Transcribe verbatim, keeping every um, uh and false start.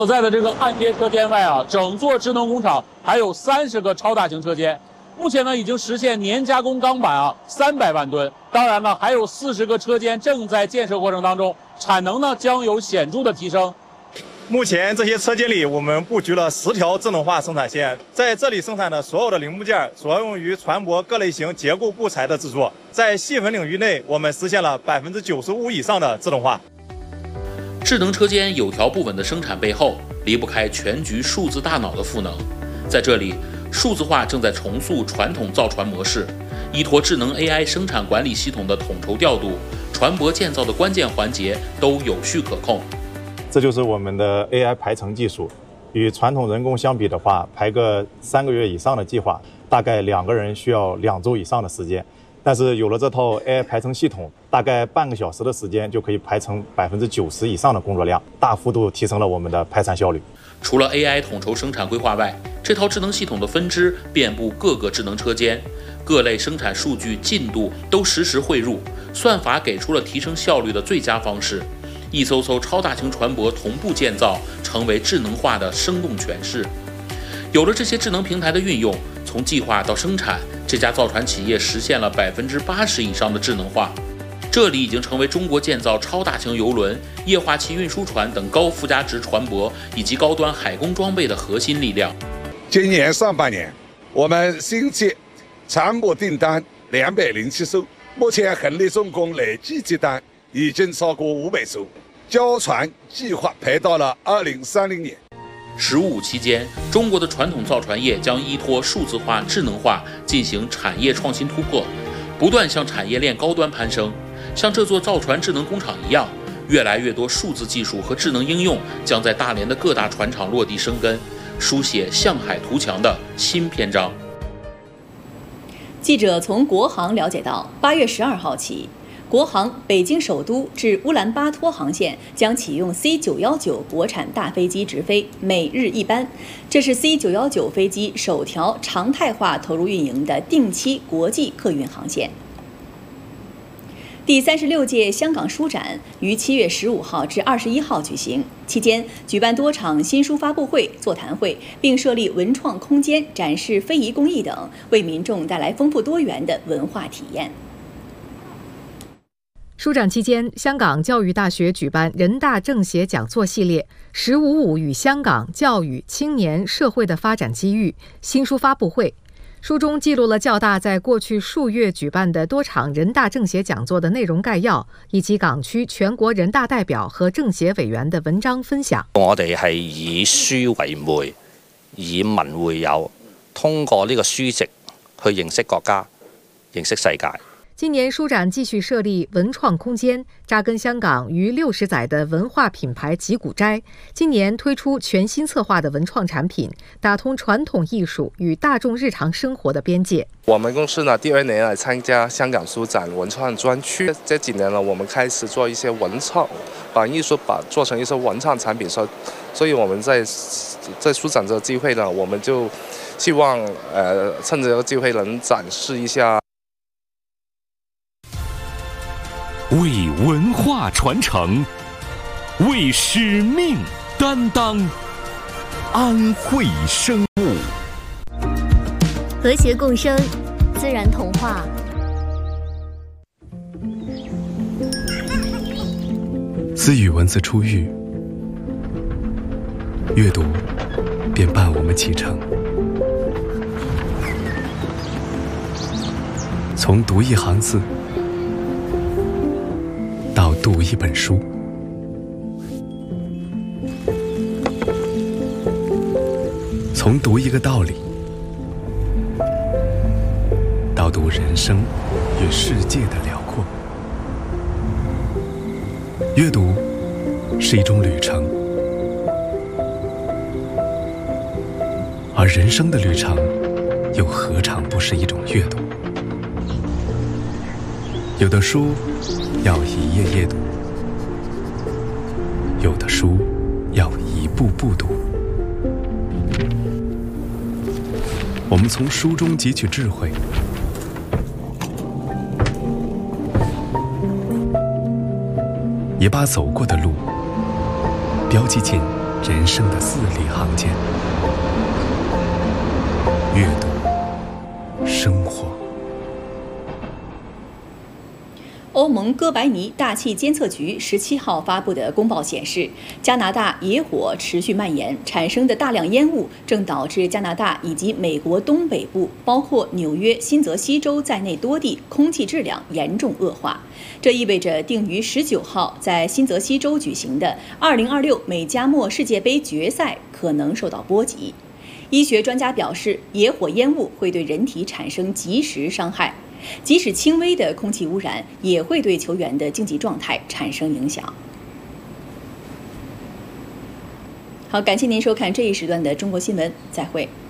所在的这个焊接车间外啊，整座智能工厂还有三十个超大型车间。目前呢，已经实现年加工钢板啊三百万吨。当然呢，还有四十个车间正在建设过程当中，产能呢将有显著的提升。 目前这些车间里，我们布局了十条智能化生产线，在这里生产的所有的零部件所用于船舶各类型结构部材的制作。在细分领域内，我们实现了百分之九十五以上的智能化。 智能车间有条不紊的生产背后，离不开全局数字大脑的赋能。在这里，数字化正在重塑传统造船模式，依托智能 A I 生产管理系统的统筹调度，船舶建造的关键环节都有序可控。 这就是我们的 A I 排程技术，与传统人工相比的话，排个三个月以上的计划，大概两个人需要两周以上的时间。但是有了这套 A I 排程系统，大概半个小时的时间就可以排成百分之九十以上的工作量，大幅度提升了我们的排产效率。 除了 A I 统筹生产规划外，这套智能系统的分支遍布各个智能车间，各类生产数据进度都实时汇入，算法给出了提升效率的最佳方式。一艘艘超大型船舶同步建造，成为智能化的生动诠释。有了这些智能平台的运用，从计划到生产，这家造船企业实现了百分之八十以上的智能化。这里已经成为中国建造超大型邮轮、液化气运输船等高附加值船舶以及高端海工装备的核心力量。 今年上半年，我们新接船舶订单两百零七艘，目前恒力重工累计接单已经超过五百艘，交船计划排到了二零三零年。 十五期间，中国的传统造船业将依托数字化、智能化进行产业创新突破，不断向产业链高端攀升。像这座造船智能工厂一样，越来越多数字技术和智能应用将在大连的各大船厂落地生根，书写向海图强的新篇章。 记者从国航了解到，八月十二号起，国航北京首都至乌兰巴托航线将启用 C 九一九 国产大飞机直飞，每日一班。这是 C 九一九 飞机首条常态化投入运营的定期国际客运航线。第三十六届香港书展于七月十五号至二十一号举行，期间举办多场新书发布会、座谈会，并设立文创空间，展示非遗工艺等，为民众带来丰富多元的文化体验。 书展期间，香港教育大学举办人大政协讲座系列“十五五与香港教育、青年、社会的发展机遇”新书发布会。书中记录了教大在过去数月举办的多场人大政协讲座的内容概要，以及港区全國人大代表和政協委員的文章分享。 我哋係以書為媒，以文會友，通過呢個書籍去認識國家、認識世界。 今年书展继续设立文创空间，扎根香港逾六十载的文化品牌吉古斋，今年推出全新策划的文创产品，打通传统艺术与大众日常生活的边界。 我们公司呢第二年来参加香港书展文创专区，这几年呢我们开始做一些文创，把艺术把做成一些文创产品，所所以我们在在书展这个机会呢，我们就希望呃趁着这个机会能展示一下。 为文化传承，为使命担当，安慧生物， 和谐共生，自然童话。 自与文字初遇，阅读便伴我们启程。从读一行字到读一本书，从读一个道理到读人生与世界的辽阔。阅读是一种旅程，而人生的旅程又何尝不是一种阅读？有的书要一页页读，有的书要一步步读。我们从书中汲取智慧，也把走过的路标记进人生的字里行间。阅读，生活。 欧盟哥白尼大气监测局十七号发布的公报显示，加拿大野火持续蔓延，产生的大量烟雾正导致加拿大以及美国东北部，包括纽约、新泽西州在内多地空气质量严重恶化。这意味着定于十九号在新泽西州举行的二零二六美加墨世界杯决赛可能受到波及。医学专家表示，野火烟雾会对人体产生即时伤害。即使轻微的空气污染，也会对球员的竞技状态产生影响。好，感谢您收看这一时段的中国新闻，再会。